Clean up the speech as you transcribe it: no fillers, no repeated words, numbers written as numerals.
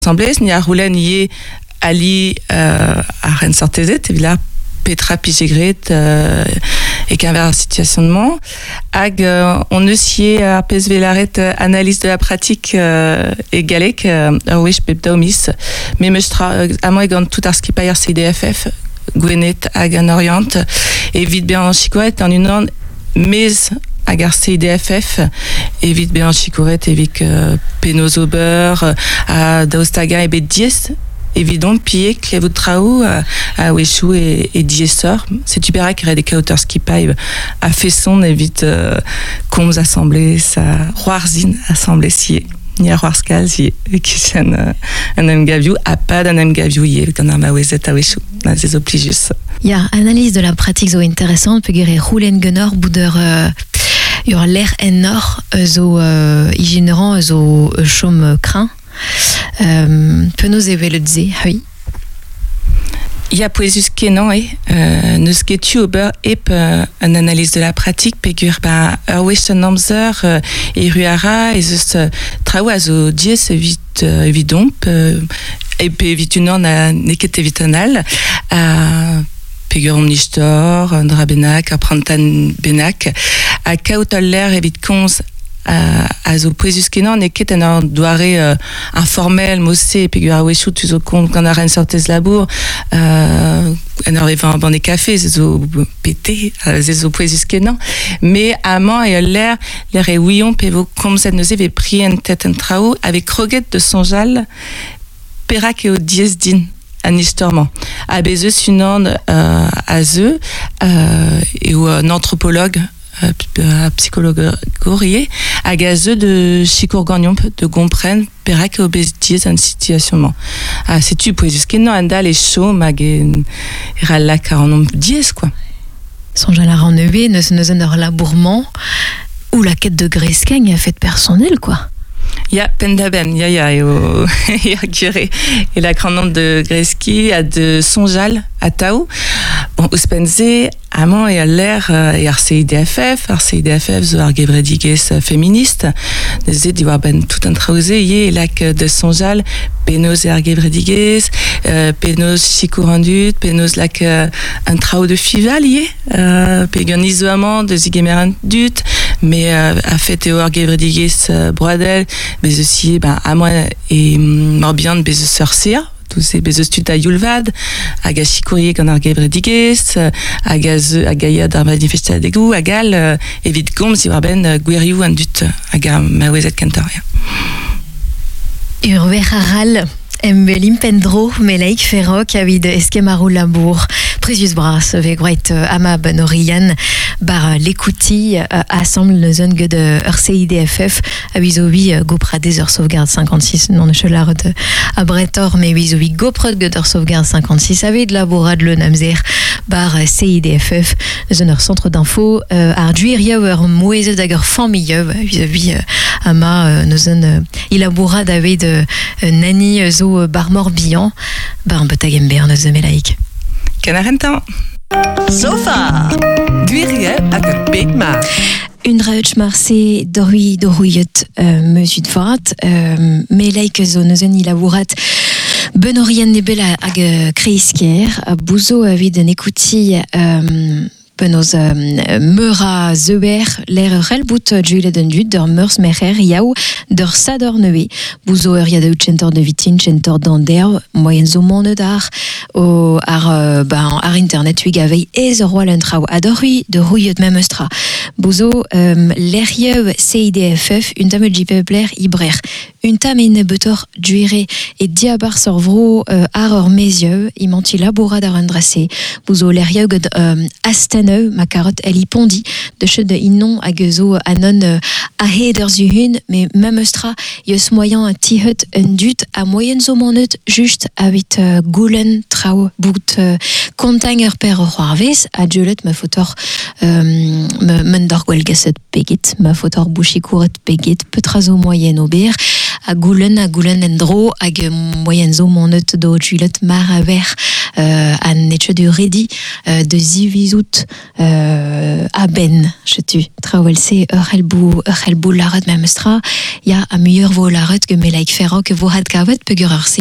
assemblée, ni a roulen y ali à Rennes Sortezet, et là Petra Pigegret et qu'un vers situation on aussi à PSV l'arrête analyse de la pratique et galek oui je peux daumis mais mestra à moi quand tout à ce qui paye CDFF Gwenet ag an Orient et vite bien en chicoret en une an mais à garcer IDFF évite bien en chicoret évite Penozober à Daostaga et B10 évident pied clé votre traou à Weshou et Diesor c'est tu verras qu'il y a des cauteurs qui paillent à Fesson évite comme assemblée ça Roarzine assemblée si ni à Roarskal si qui sont un emgaviou à pas d'un emgaviou y est quand on a Wezet à Weshou là c'est obligus. Il y a analyse de la pratique zo intéressante peut guérir roulen genor bouder il y aura l'air nord zo ignorant zo chaume craint Penaos e veletze, oui. Il y a poésus kenan nous sketu ober ep une analyse de la pratique pegur western namzer et ruara et just trawa zo dies vite évident et pe vite une an a neket evitanal pegur omnistor drabenak aprantan benak a kautoller evit cons à zo poésus kenan neket en doare informel mossé pegur a wechou tu zo compte quand a Rennes Sortez labour en arrivant dans des cafés zo pété zo poésus kenan mais amant et l'air et ouillon pevo comme ça nous avait pris une tête en trao avec croquette de sonjal perak et au diesdin un historement à bezeux sunan à zeux et ou un anthropologue psychologue gourrier à gazeux de Chicourgagnon de comprendre perak et obésité en situation c'est tu poésis ce qui non andal et chaud magen rala 40 10 quoi son à la renouer ne se nous en labourement ou la quête de Grescagne a fait personnel quoi. Il y a Pendaben, il y a Curé et la grande nombre de Greski à de Sonjal à Tao. Bon, Ouspenze, Amant et à l'air et RCIDFF, zo argevredigues féministe. Des aides d'y ben tout un trausé, y est lac de Sonjal, Penos et argevredigues, Penos chicourandut, Penos lac un trau de fival, y est, Pégon isolement de zigemerandut, mais a fait et argevredigues brodel, mais aussi, à moi et Morbihan, mais sorcière. Tous ces bezostut à Yulvad, à Gachicourier qu'on a regardé à Gazeux, à Gaïa d'un manifesté à dégoût, à Gal, et vite comme si ben Guériou un dut, à Gam, Mawezet Cantoria. Urveharal. Embelim Pendro, Melaik Ferroc, Avid Esquemarou Labour, Précius Brass, Vegwait Amab Norian, Bar Lekouti, Assemble le zone de RCIDFF, Avisovi Gopra des sauvegarde 56, non de Chelar de Abretor, mais Avisovi Gopra de sauvegarde 56, Avid Labourad le Namzer, Bar CIDFF, zone centre d'info, Arduir Yawer, Moueze Dagger Famille, vis-à-vis Ama, nos zones, Ilabourad David Nani, Zo bar Morbihan, bar Betagember nos Melaik. Canarentan. Sofa. Duirie ak Pegma. Une rauch marse doruiot mesut fort, Melaik zo nos ilabourat. Benorian nebela ag kreiskier, bouzo avid en écouti Penaos meura zeuer l'air relbout Jules Dundut der meurs merer yaou der sador neue bouzo eria de centor de vitin centor d'ander moyen zo monedar o ar internet wi gavei ez roi l'entrao adorui de rouillet même estra bouzo l'erieu CIDFF une tame JP Blair ibrer une tame in betor duire et diabar sorvro ar mesieu imanti labora dar andrasse bouzo l'erieu asten ma carotte elle y pondit de che de innon a gezo anon a heder zuhun mais même estra yus moyen un tihut un dut a moyen zo monet juste avec gulen trau bout container per roarves a julet ma fotor mendor gwelgaset pegit ma fotor bouchikouret pegit petrazo moyen ober a goulen endro hag moyen zo monet do julot mar a ver an etche de redi de zivizout a ben chetu trawelse ur helbou laret memestra ya a meilleur vo laret que melaik ferro que vo had kavet pegur ar